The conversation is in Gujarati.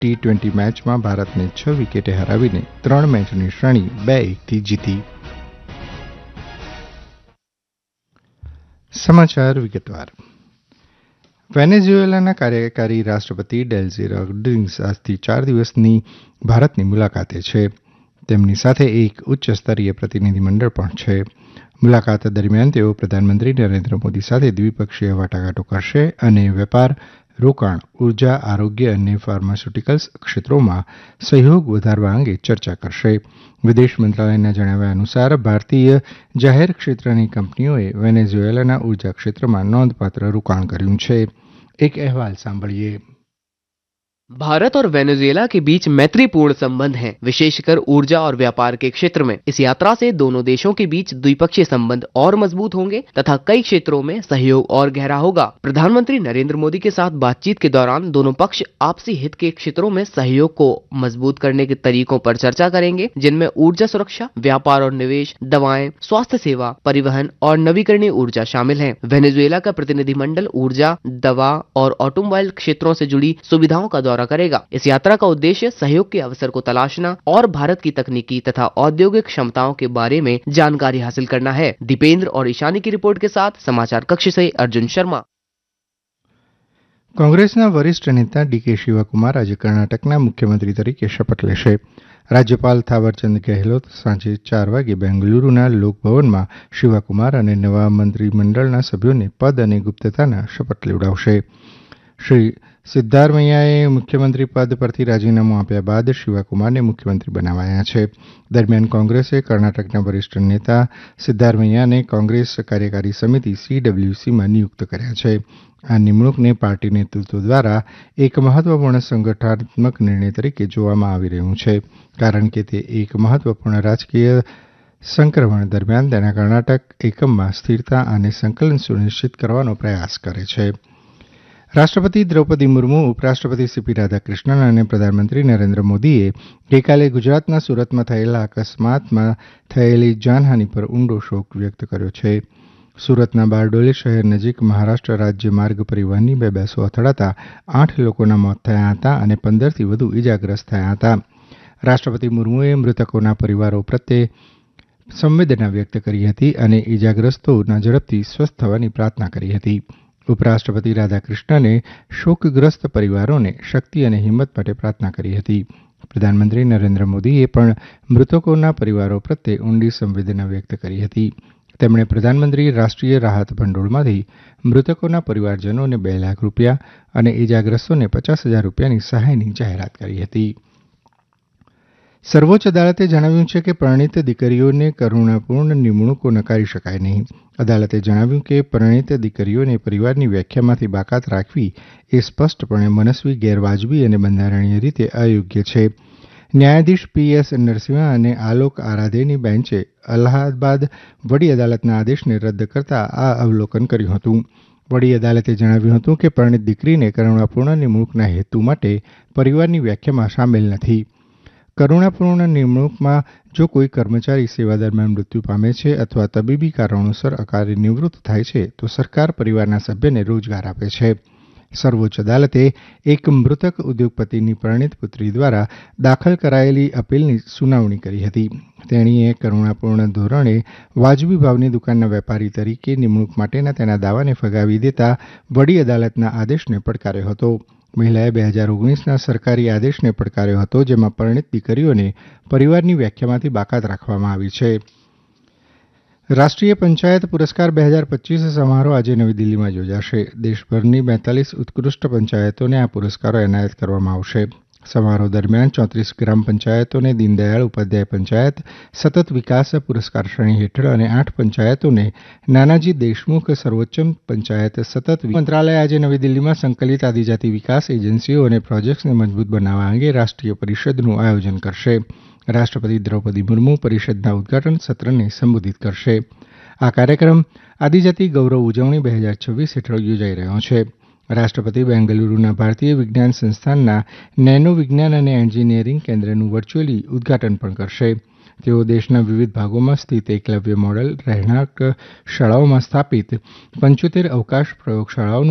ટી20 મેચમાં ભારતને 6 વિકેટે હરાવીને 3 મેચની શ્રેણી 2-1થી જીતી. સમાચાર વિગતવાર. વેનેઝુએલાના કાર્યકારી રાષ્ટ્રપતિ ડેલ્સી રોડ્રિગ્સ આજથી 4 દિવસની ભારતની મુલાકાતે છે. તેમની સાથે એક ઉચ્ચ સ્તરીય પ્રતિનિધિમંડળ પણ છે. મુલાકાત દરમિયાન તેઓ પ્રધાનમંત્રી નરેન્દ્ર મોદી સાથે દ્વિપક્ષીય વાટાઘાટો કરશે અને વેપાર, રોકાણ, ઉર્જા, આરોગ્ય અને ફાર્માસ્યુટિકલ્સ ક્ષેત્રોમાં સહયોગ વધારવા અંગે ચર્ચા કરશે. વિદેશ મંત્રાલયના જણાવ્યા અનુસાર ભારતીય જાહેર ક્ષેત્રની કંપનીઓએ વેનેઝુએલાના ઉર્જા ક્ષેત્રમાં નોંધપાત્ર રોકાણ કર્યું છે. એક અહેવાલ સાંભળીએ. भारत और वेनेजुएला के बीच मैत्रीपूर्ण संबंध हैं, विशेषकर ऊर्जा और व्यापार के क्षेत्र में। इस यात्रा से दोनों देशों के बीच द्विपक्षीय संबंध और मजबूत होंगे तथा कई क्षेत्रों में सहयोग और गहरा होगा। प्रधानमंत्री नरेंद्र मोदी के साथ बातचीत के दौरान दोनों पक्ष आपसी हित के क्षेत्रों में सहयोग को मजबूत करने के तरीकों पर चर्चा करेंगे, जिनमें ऊर्जा सुरक्षा, व्यापार और निवेश, दवाएं, स्वास्थ्य सेवा, परिवहन और नवीकरणीय ऊर्जा शामिल है। वेनेजुएला का प्रतिनिधिमंडल ऊर्जा, दवा और ऑटोमोबाइल क्षेत्रों से जुड़ी सुविधाओं का दौरा करेगा। इस यात्रा का उद्देश्य सहयोग के अवसर को तलाशना और भारत की तकनीकी तथा औद्योगिक क्षमताओं के बारे में जानकारी हासिल करना है। दीपेंद्र और ईशानी की रिपोर्ट के साथ समाचार कक्ष से अर्जुन शर्मा. કોંગ્રેસના વરિષ્ઠ નેતા ડીકે શિવકુમાર આજે કર્ણાટકના મુખ્યમંત્રી તરીકે શપથ લેશે. રાજ્યપાલ થાવરચંદ ગેહલોત સાંજે 4 વાગે બેંગલુરુના લોકભવનમાં શિવકુમાર અને નવા મંત્રીમંડળના સભ્યોને પદ અને ગુપ્તતાના શપથ લેવડાવશે. શ્રી સિદ્ધારમૈયાએ મુખ્યમંત્રી પદ પરથી રાજીનામું આપ્યા બાદ શિવકુમારને મુખ્યમંત્રી બનાવાયા છે. દરમિયાન કોંગ્રેસે કર્ણાટકના વરિષ્ઠ નેતા સિદ્ધારમૈયાને કોંગ્રેસ કાર્યકારી સમિતિ CWCમાં નિયુક્ત કર્યા છે. આ નિમણૂકને પાર્ટી નેતૃત્વ દ્વારા એક મહત્વપૂર્ણ સંગઠનાત્મક નિર્ણય તરીકે જોવામાં આવી રહ્યું છે, કારણ કે તે એક મહત્વપૂર્ણ રાજકીય સંક્રમણ દરમિયાન તેના કર્ણાટક એકમમાં સ્થિરતા અને સંકલન સુનિશ્ચિત કરવાનો પ્રયાસ કરે છે. રાષ્ટ્રપતિ દ્રૌપદી મુર્મુ, ઉપરાષ્ટ્રપતિ CP રાધાકૃષ્ણન અને પ્રધાનમંત્રી નરેન્દ્ર મોદીએ ગઈકાલે ગુજરાતના સુરતમાં થયેલા અકસ્માતમાં થયેલી જાનહાનિ પર ઊંડો શોક વ્યક્ત કર્યો છે. સુરતના બારડોલી શહેર નજીક મહારાષ્ટ્ર રાજ્ય માર્ગ પરિવહનની 2 બસો અથડાતા 8 લોકોના મોત થયા હતા અને 15થી વધુ ઇજાગ્રસ્ત થયા હતા. રાષ્ટ્રપતિ મુર્મુએ મૃતકોના પરિવારો પ્રત્યે સંવેદના વ્યક્ત કરી હતી અને ઇજાગ્રસ્તોના ઝડપથી સ્વસ્થ થવાની પ્રાર્થના કરી હતી. ઉપરાષ્ટ્રપતિ રાધાકૃષ્ણને શોકગ્રસ્ત પરિવારોને શક્તિ અને હિંમત માટે પ્રાર્થના કરી હતી. પ્રધાનમંત્રી નરેન્દ્ર મોદીએ પણ મૃતકોના પરિવારો પ્રત્યે ઊંડી સંવેદના વ્યક્ત કરી હતી. તેમણે પ્રધાનમંત્રી રાષ્ટ્રીય રાહત ભંડોળમાંથી મૃતકોના પરિવારજનોને 2 લાખ રૂપિયા અને ઇજાગ્રસ્તોને 50,000 રૂપિયાની સહાયની જાહેરાત કરી હતી. સર્વોચ્ચ અદાલતે જણાવ્યું છે કે પરિણીત દીકરીઓને કરુણાપૂર્ણ નિમણૂકો નકારી શકાય નહીં. અદાલતે જણાવ્યું કે પરિણીત દીકરીઓને પરિવારની વ્યાખ્યામાંથી બાકાત રાખવી એ સ્પષ્ટપણે મનસ્વી, ગેરવાજબી અને બંધારણીય રીતે અયોગ્ય છે. ન્યાયાધીશ PS નરસિંહ અને આલોક આરાધેની બેન્ચે અલ્હાબાદ વડી અદાલતના આદેશને રદ કરતા આ અવલોકન કર્યું હતું. વડી અદાલતે જણાવ્યું હતું કે પરિણીત દીકરીને કરુણાપૂર્ણ નિમણૂકના હેતુ માટે પરિવારની વ્યાખ્યામાં સામેલ નથી. કરુણાપૂર્ણ નિમણૂકમાં જો કોઈ કર્મચારી સેવા દરમિયાન મૃત્યુ પામે છે અથવા તબીબી કારણોસર અકાળે નિવૃત્ત થાય છે તો સરકાર પરિવારના સભ્યને રોજગાર આપે છે. સર્વોચ્ચ અદાલતે એક મૃતક ઉદ્યોગપતિની પરિણીત પુત્રી દ્વારા દાખલ કરાયેલી અપીલની સુનાવણી કરી હતી. તેણીએ કરુણાપૂર્ણ ધોરણે વાજબી ભાવની દુકાનના વેપારી તરીકે નિમણૂક માટેના તેના દાવાને ફગાવી દેતા વડી અદાલતના આદેશને પડકાર્યો હતો. મહિલાએ 2019ના સરકારી આદેશને પડકાર્યો હતો, જેમાં પરિણીત દીકરીઓને પરિવારની વ્યાખ્યામાંથી બાકાત રાખવામાં આવી છે. રાષ્ટ્રીય પંચાયત પુરસ્કાર 2025 સમારોહ આજે નવી દિલ્હીમાં યોજાશે. દેશભરની 42 ઉત્કૃષ્ટ પંચાયતોને આ પુરસ્કારો એનાયત કરવામાં આવશે. સમારોહ દરમિયાન 34 ગ્રામ પંચાયતોને દીનદયાળ ઉપાધ્યાય પંચાયત સતત વિકાસ પુરસ્કાર શ્રેણી હેઠળ અને 8 પંચાયતોને નાનાજી દેશમુખ સર્વોચ્ચમ પંચાયત સતત મંત્રાલય આજે નવી દિલ્હીમાં સંકલિત આદિજાતિ વિકાસ એજન્સીઓ અને પ્રોજેક્ટ્સને મજબૂત બનાવવા અંગે રાષ્ટ્રીય પરિષદનું આયોજન કરશે. રાષ્ટ્રપતિ દ્રૌપદી મુર્મુ પરિષદના ઉદઘાટન સત્રને સંબોધિત કરશે. આ કાર્યક્રમ આદિજાતિ ગૌરવ ઉજવણી 2026 હેઠળ યોજાઈ રહ્યો છે. રાષ્ટ્રપતિ બેંગલુરુના ભારતીય વિજ્ઞાન સંસ્થાનના નેનો વિજ્ઞાન અને એન્જિનિયરિંગ કેન્દ્રનું વર્ચ્યુઅલી ઉદઘાટન પણ કરશે. તેઓ દેશના વિવિધ ભાગોમાં સ્થિત એકલવ્ય મોડલ રહેણાંક શાળાઓમાં સ્થાપિત 75 અવકાશ પ્રયોગશાળાઓનું